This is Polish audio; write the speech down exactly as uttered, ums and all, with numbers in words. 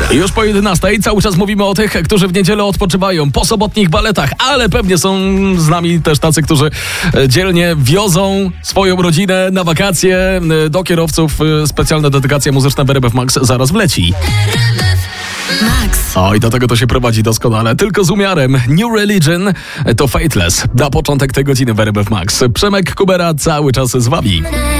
Już po jedenastej cały czas mówimy o tych, którzy w niedzielę odpoczywają po sobotnich baletach, ale pewnie są z nami też tacy, którzy dzielnie wiozą swoją rodzinę na wakacje. Do kierowców specjalna dedykacja muzyczna w R M F Max zaraz wleci. Max. O, i do tego to się prowadzi doskonale, tylko z umiarem. New Religion to Fateless. Na początek tej godziny w R M F Max. Przemek Kubera cały czas z wami.